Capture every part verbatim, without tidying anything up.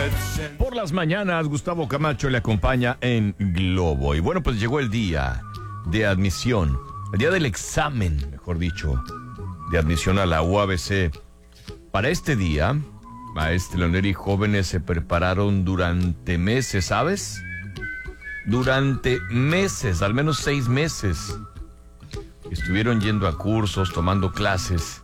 Por las mañanas, Gustavo Camacho le acompaña en Globo. Y bueno, pues llegó el día de admisión, el día del examen, mejor dicho, de admisión a la U A B C. Para este día, Maestra Leoneri, jóvenes se prepararon durante meses, ¿sabes? Durante meses, al menos seis meses. Estuvieron yendo a cursos, tomando clases,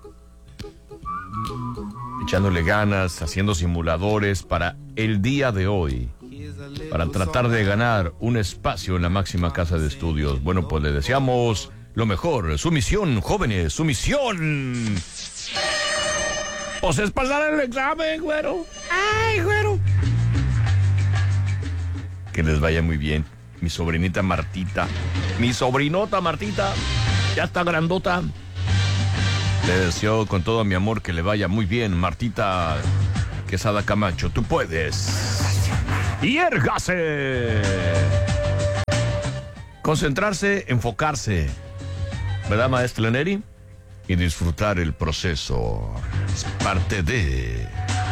echándole ganas, haciendo simuladores para el día de hoy, para tratar de ganar un espacio en la máxima casa de estudios. Bueno, pues le deseamos lo mejor. Su misión, jóvenes, su misión, pues es pasar el examen, güero. Ay, güero. Que les vaya muy bien. Mi sobrinita Martita, mi sobrinota Martita, ya está grandota. Le deseo con todo mi amor que le vaya muy bien, Martita Quesada Camacho. Tú puedes. Y érgase. Concentrarse, enfocarse, ¿verdad, Maestra Leoneri? Y disfrutar el proceso. Es parte de...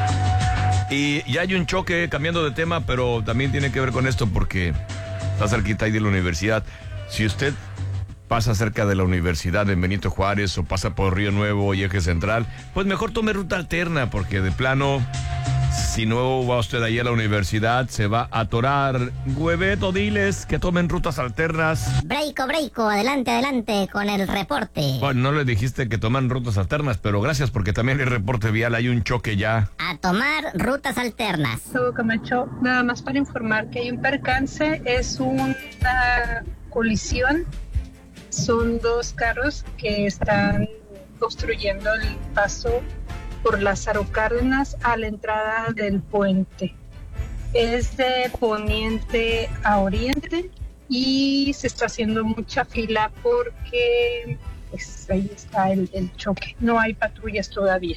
Y ya hay un choque, cambiando de tema, pero también tiene que ver con esto porque está cerquita ahí de la universidad. Si usted pasa cerca de la universidad en Benito Juárez o pasa por Río Nuevo y Eje Central, pues mejor tome ruta alterna, porque de plano, si no va usted ahí a la universidad, se va a atorar. Hueveto, diles que tomen rutas alternas. Breiko, breiko, adelante, adelante con el reporte. Bueno, no le dijiste que toman rutas alternas, pero gracias, porque también el reporte vial hay un choque ya. A tomar rutas alternas. Todo Camacho, nada más para informar que hay un percance, es una colisión. Son dos carros que están construyendo el paso por Lázaro Cárdenas a la entrada del puente. Es de poniente a oriente y se está haciendo mucha fila porque pues, ahí está el, el choque. No hay patrullas todavía.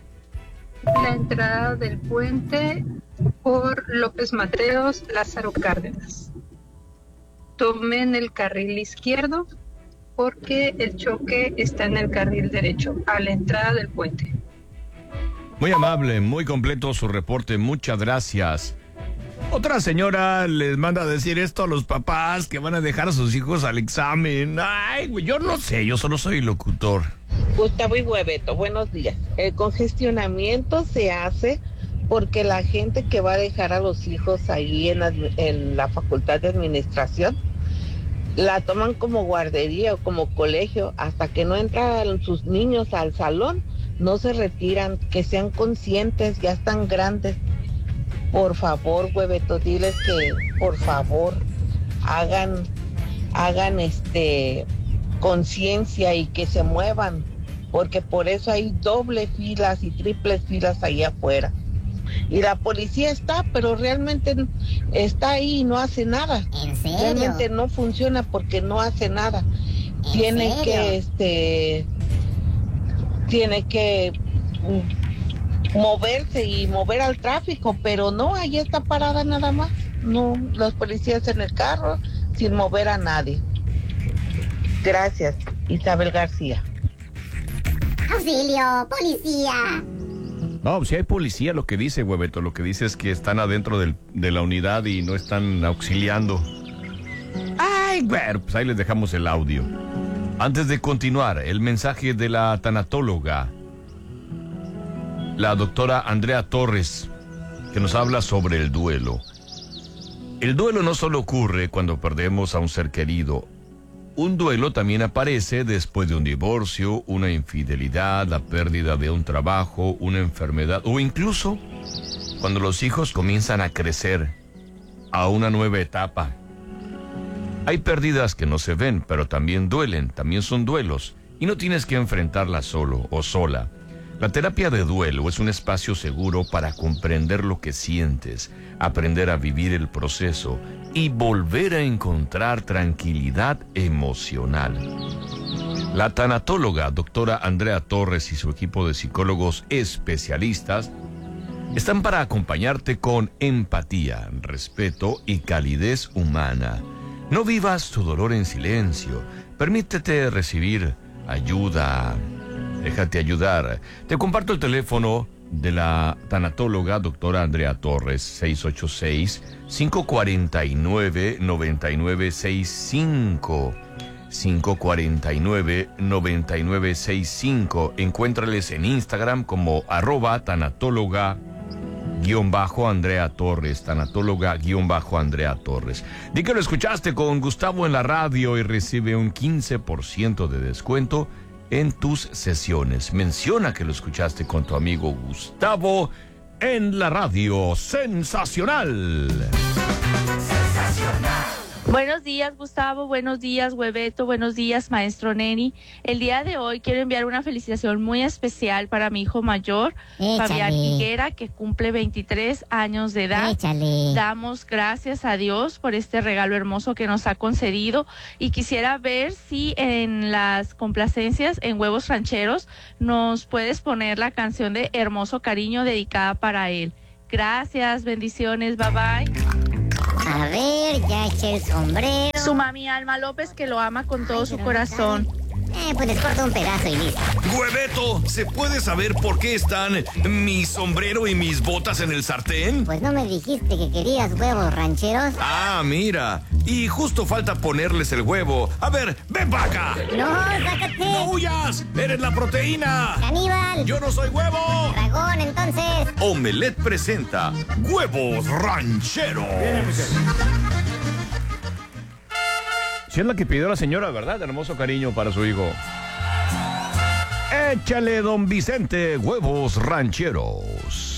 La entrada del puente por López Mateos, Lázaro Cárdenas. Tomen el carril izquierdo porque el choque está en el carril derecho, a la entrada del puente. Muy amable, muy completo su reporte, muchas gracias. Otra señora les manda a decir esto a los papás que van a dejar a sus hijos al examen. Ay, güey, yo no sé, yo solo soy locutor. Gustavo y Hueveto, buenos días. El congestionamiento se hace porque la gente que va a dejar a los hijos ahí en la, en la Facultad de Administración la toman como guardería o como colegio. Hasta que no entran sus niños al salón, no se retiran. Que sean conscientes, ya están grandes. Por favor, Hueveto, diles que por favor hagan, hagan este conciencia y que se muevan, porque por eso hay doble filas y triples filas ahí afuera. Y la policía está, pero realmente está ahí y no hace nada. ¿En serio? Realmente no funciona porque no hace nada. Tiene que, este, tiene que moverse y mover al tráfico, pero no, ahí está parada nada más. No, los policías en el carro sin mover a nadie. Gracias, Isabel García. ¡Auxilio, policía! No, si hay policía, lo que dice, Hueveto, lo que dice es que están adentro del, de la unidad y no están auxiliando. Ay, güey, pues ahí les dejamos el audio. Antes de continuar, el mensaje de la tanatóloga, la doctora Andrea Torres, que nos habla sobre el duelo. El duelo no solo ocurre cuando perdemos a un ser querido. Un duelo también aparece después de un divorcio, una infidelidad, la pérdida de un trabajo, una enfermedad o incluso cuando los hijos comienzan a crecer a una nueva etapa. Hay pérdidas que no se ven, pero también duelen, también son duelos y no tienes que enfrentarlas solo o sola. La terapia de duelo es un espacio seguro para comprender lo que sientes, aprender a vivir el proceso y volver a encontrar tranquilidad emocional. La tanatóloga doctora Andrea Torres y su equipo de psicólogos especialistas están para acompañarte con empatía, respeto y calidez humana. No vivas tu dolor en silencio. Permítete recibir ayuda. Déjate ayudar. Te comparto el teléfono de la tanatóloga doctora Andrea Torres, seis ocho seis, cinco cuatro nueve, nueve nueve seis cinco. cinco cuatro nueve, nueve nueve seis cinco. Encuéntrales en Instagram como arroba tanatóloga guión bajo Andrea Torres, tanatóloga guión bajo Andrea Torres. Di que lo escuchaste con Gustavo en la radio y recibe un quince por ciento de descuento en tus sesiones. Menciona que lo escuchaste con tu amigo Gustavo en la radio. ¡Sensacional! Sensacional. Buenos días, Gustavo. Buenos días, Hueveto. Buenos días, maestro Neni. El día de hoy quiero enviar una felicitación muy especial para mi hijo mayor, Échale. Fabián Higuera, que cumple veintitrés años de edad. Échale. Damos gracias a Dios por este regalo hermoso que nos ha concedido y quisiera ver si en las complacencias en Huevos Rancheros nos puedes poner la canción de Hermoso Cariño dedicada para él. Gracias, bendiciones, bye bye. A ver, ya eché el sombrero. Su mami Alma López, que lo ama con todo su corazón. Eh, pues les corto un pedazo y listo. Hueveto, ¿se puede saber por qué están mi sombrero y mis botas en el sartén? Pues no me dijiste que querías huevos rancheros. Ah, mira. Y justo falta ponerles el huevo. A ver, ven para acá. No, sácate. ¡No huyas! ¡Eres la proteína! Caníbal. ¡Yo no soy huevo! Dragón, entonces. Omelet presenta Huevos Rancheros. Si es la que pidió la señora, ¿verdad? Hermoso cariño para su hijo. Échale, don Vicente, Huevos Rancheros.